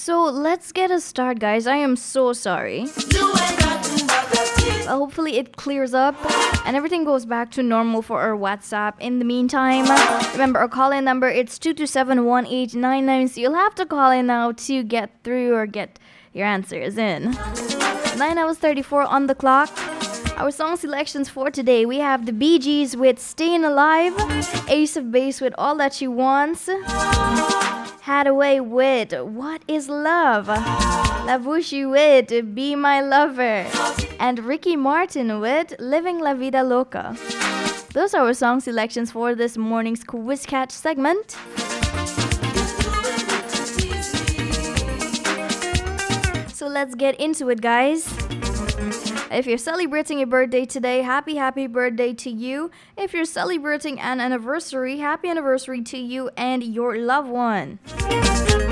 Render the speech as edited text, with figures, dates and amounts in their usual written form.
So let's get a start, guys. I am so sorry. Hopefully it clears up and everything goes back to normal for our WhatsApp. In the meantime, remember our call-in number, it's 227-1899. So you'll have to call in now to get through or get your answers in. 9 hours 34 on the clock. Our song selections for today, we have the Bee Gees with Staying Alive, Ace of Base with All That She Wants, Hathaway with What Is Love, Lavushi with Be My Lover, and Ricky Martin with Living La Vida Loca. Those are our song selections for this morning's Quiz Catch segment. So let's get into it, guys. If you're celebrating a birthday today, happy birthday to you. If you're celebrating an anniversary, happy anniversary to you and your loved one.